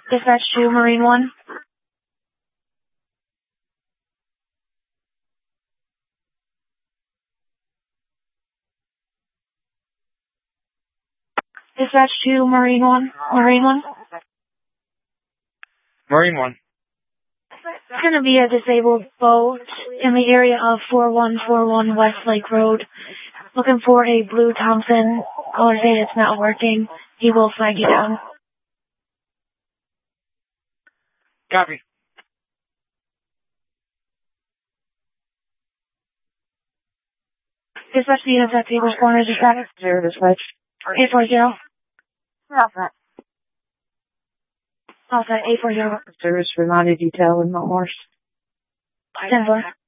Dispatch to Marine 1. Dispatch to Marine 1. Marine 1. Marine 1. It's going to be a disabled boat in the area of 4141 Westlake Road. Looking for a blue Thompson. Caller saying it's not working. He will flag you down. Copy. Dispatch the units at Tables Corners. Dispatch. 0 dispatch. 840. All set. All set. 840. Service for Mounted Detail in Mount Morris. 10-4.